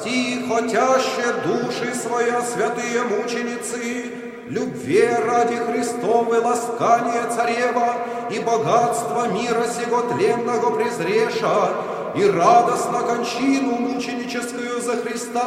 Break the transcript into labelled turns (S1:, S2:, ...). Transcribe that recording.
S1: Прости, хотяще души своя, святые мученицы, любви ради Христовой ласкания царева и богатства мира сего тленного презреша, и радостно кончину мученическую за Христа